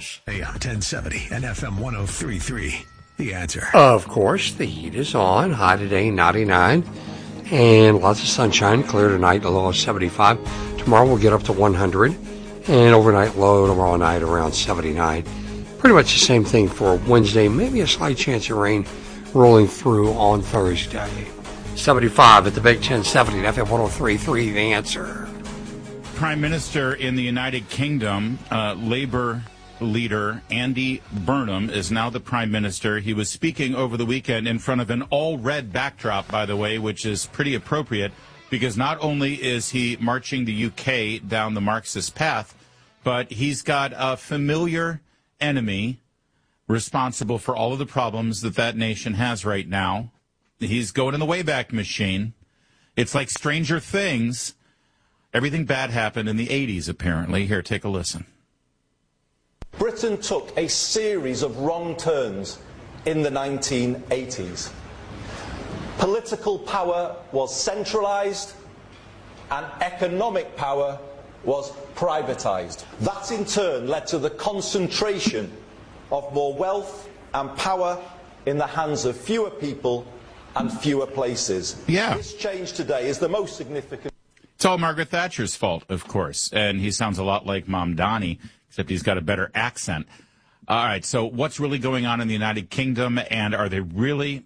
News. AM 1070 and FM 103.3. The Answer. Of course, the heat is on. High today, 99. And lots of sunshine. Clear tonight, a low of 75. Tomorrow we'll get up to 100. And overnight low tomorrow night around 79. Pretty much the same thing for Wednesday. Maybe a slight chance of rain rolling through on Thursday. 75 at the Big 1070 and FM 103.3. The Answer. Prime Minister in the United Kingdom, Labour leader Andy Burnham, is now the Prime Minister. He was speaking over the weekend in front of an all-red backdrop, by the way, which is pretty appropriate because not only is he marching the UK down the Marxist path, but he's got a familiar enemy responsible for all of the problems that nation has right now. He's going in the Wayback Machine. It's like Stranger Things. Everything bad happened in the 80s, apparently. Here, take a listen. Britain took a series of wrong turns in the 1980s. Political power was centralised and economic power was privatised. That in turn led to the concentration of more wealth and power in the hands of fewer people and fewer places. Yeah. This change today is the most significant. It's all Margaret Thatcher's fault, of course, and he sounds a lot like Mom Donnie, except he's got a better accent. All right, so what's really going on in the United Kingdom, and are they really